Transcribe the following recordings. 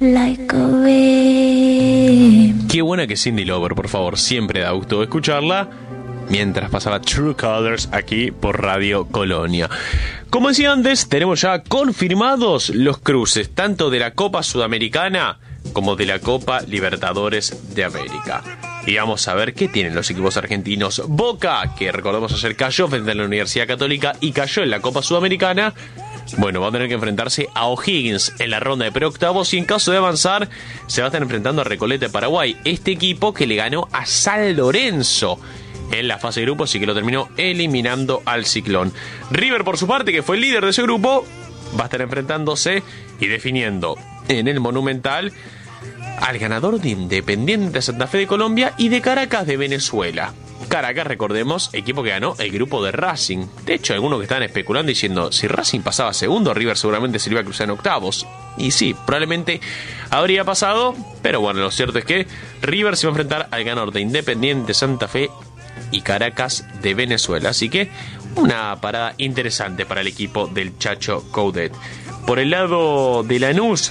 like a wave. Qué buena que es Cyndi Lauper, por favor, siempre da gusto escucharla. Mientras pasaba True Colors aquí por Radio Colonia. Como decía antes, tenemos ya confirmados los cruces, tanto de la Copa Sudamericana como de la Copa Libertadores de América. Y vamos a ver qué tienen los equipos argentinos. Boca, que recordemos ayer cayó frente a la Universidad Católica y cayó en la Copa Sudamericana. Bueno, va a tener que enfrentarse a O'Higgins en la ronda de preoctavos y en caso de avanzar se va a estar enfrentando a Recoleta de Paraguay. Este equipo que le ganó a San Lorenzo en la fase de grupos y que lo terminó eliminando al Ciclón. River, por su parte, que fue el líder de ese grupo, va a estar enfrentándose y definiendo en el Monumental al ganador de Independiente Santa Fe de Colombia y de Caracas de Venezuela. Caracas, recordemos, equipo que ganó el grupo de Racing. De hecho, algunos que estaban especulando diciendo, si Racing pasaba segundo, River seguramente se iba a cruzar en octavos. Y sí, probablemente habría pasado, pero bueno, lo cierto es que River se va a enfrentar al ganador de Independiente Santa Fe y Caracas de Venezuela. Así que una parada interesante para el equipo del Chacho Coudet. Por el lado de Lanús,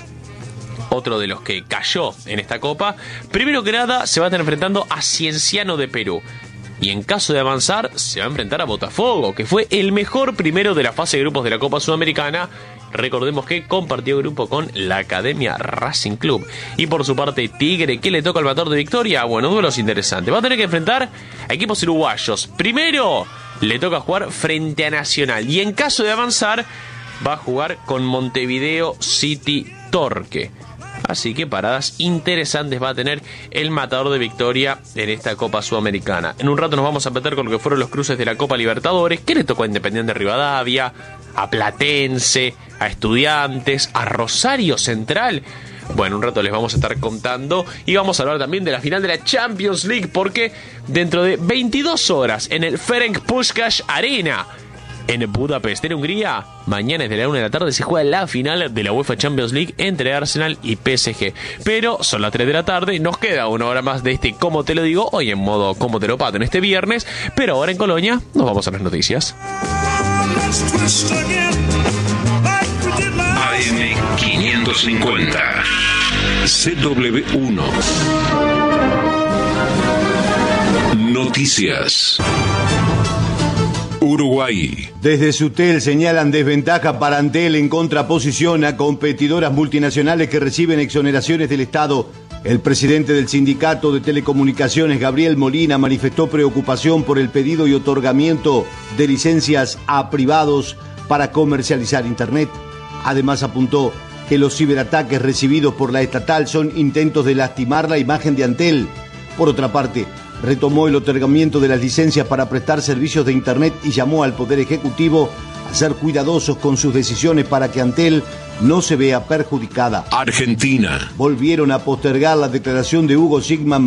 otro de los que cayó en esta copa, primero que nada se va a estar enfrentando a Cienciano de Perú. Y en caso de avanzar, se va a enfrentar a Botafogo, que fue el mejor primero de la fase de grupos de la Copa Sudamericana. Recordemos que compartió grupo con la Academia Racing Club. Y por su parte, Tigre, que le toca al matador de Victoria. Bueno, duelos interesantes. Va a tener que enfrentar a equipos uruguayos. Primero, le toca jugar frente a Nacional. Y en caso de avanzar, va a jugar con Montevideo City Torque. Así que paradas interesantes va a tener el matador de Victoria en esta Copa Sudamericana. En un rato nos vamos a meter con lo que fueron los cruces de la Copa Libertadores, que le tocó a Independiente Rivadavia, a Platense, a Estudiantes, a Rosario Central. Bueno, un rato les vamos a estar contando y vamos a hablar también de la final de la Champions League, porque dentro de 22 horas en el Ferenc Puskás Arena en Budapest, en Hungría, mañana desde la 1 de la tarde se juega la final de la UEFA Champions League entre Arsenal y PSG. Pero son las 3 de la tarde, nos queda una hora más de este Como Te Lo Digo, hoy en modo Como Te Lo Pato en este viernes, pero ahora en Colonia nos vamos a las noticias. AM 550 CW1 Noticias. Uruguay. Desde Sutel señalan desventaja para Antel en contraposición a competidoras multinacionales que reciben exoneraciones del Estado. El presidente del Sindicato de Telecomunicaciones, Gabriel Molina, manifestó preocupación por el pedido y otorgamiento de licencias a privados para comercializar Internet. Además apuntó que los ciberataques recibidos por la estatal son intentos de lastimar la imagen de Antel. Por otra parte, retomó el otorgamiento de las licencias para prestar servicios de Internet y llamó al Poder Ejecutivo a ser cuidadosos con sus decisiones para que Antel no se vea perjudicada. Argentina. Volvieron a postergar la declaración de Hugo Sigman